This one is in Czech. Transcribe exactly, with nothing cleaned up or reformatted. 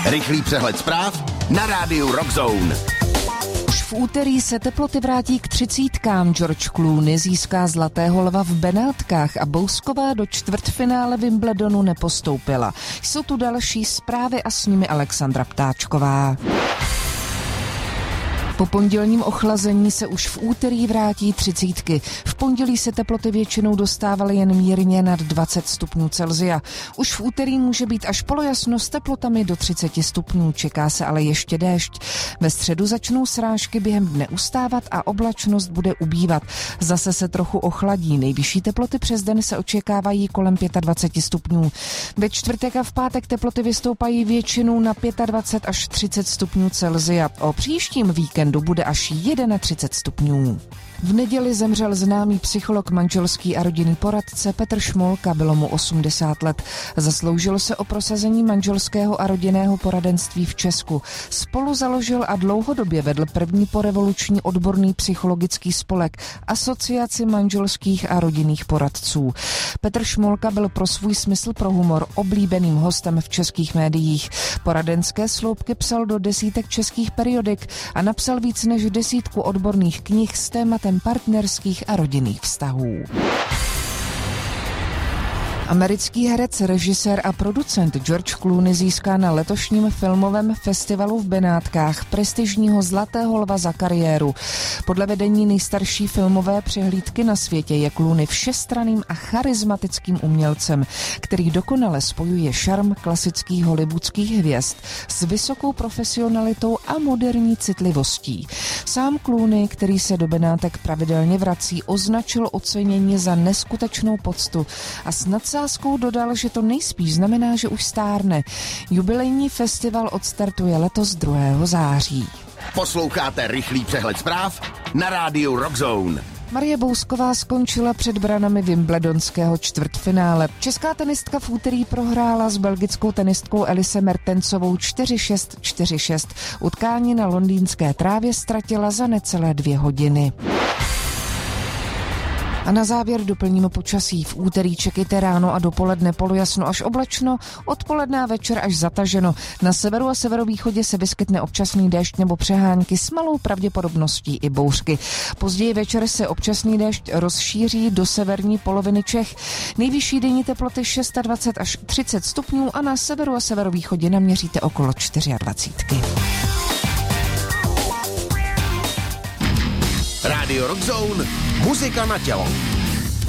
Rychlý přehled zpráv na rádiu Rockzone. Už v úterý se teploty vrátí k třicítkám. George Clooney získá zlatého lva v Benátkách a Bousková do čtvrtfinále Wimbledonu nepostoupila. Jsou tu další zprávy a s nimi Alexandra Ptáčková. Po pondělním ochlazení se už v úterý vrátí třicítky. V pondělí se teploty většinou dostávaly jen mírně nad dvacet stupňů Celsia. Už v úterý může být až polojasno s teplotami do třicet stupňů, čeká se ale ještě déšť. Ve středu začnou srážky během dne ustávat a oblačnost bude ubývat. Zase se trochu ochladí. Nejvyšší teploty přes den se očekávají kolem dvacet pět stupňů. Ve čtvrtek a v pátek teploty vystoupají většinou na dvacet pět až třicet stupňů Celsia. O příštím víkendu bude až třicet jedna stupňů. V neděli zemřel známý psycholog, manželský a rodinný poradce Petr Šmolka, bylo mu osmdesát let. Zasloužil se o prosazení manželského a rodinného poradenství v Česku. Spolu založil a dlouhodobě vedl první porevoluční odborný psychologický spolek Asociaci manželských a rodinných poradců. Petr Šmolka byl pro svůj smysl pro humor oblíbeným hostem v českých médiích. Poradenské sloupky psal do desítek českých periodik a napsal víc než desítku odborných knih s tématem partnerských a rodinných vztahů. Americký herec, režisér a producent George Clooney získá na letošním filmovém festivalu v Benátkách prestižního Zlatého lva za kariéru. Podle vedení nejstarší filmové přehlídky na světě je Clooney všestranným a charismatickým umělcem, který dokonale spojuje šarm klasických hollywoodských hvězd s vysokou profesionalitou a moderní citlivostí. Sám Clooney, který se do Benátek pravidelně vrací, označil ocenění za neskutečnou poctu a snad sázkou dodal, že to nejspíš znamená, že už stárne. Jubilejní festival odstartuje letos druhého září. Posloucháte rychlý přehled zpráv na rádiu Rockzone. Marie Bousková skončila před branami wimbledonského čtvrtfinále. Česká tenistka v úterý prohrála s belgickou tenistkou Elise Mertensovou čtyři šest čtyři šest. Utkání na londýnské trávě ztratila za necelé dvě hodiny. A na závěr doplníme počasí. V úterý čekejte ráno a dopoledne polojasno až oblačno, odpoledne a večer až zataženo. Na severu a severovýchodě se vyskytne občasný déšť nebo přehánky s malou pravděpodobností i bouřky. Později večer se občasný déšť rozšíří do severní poloviny Čech. Nejvyšší denní teploty dvacet šest až třicet stupňů a na severu a severovýchodě naměříte okolo dvacet čtyři. Radio Rockzone, muzika na tělo.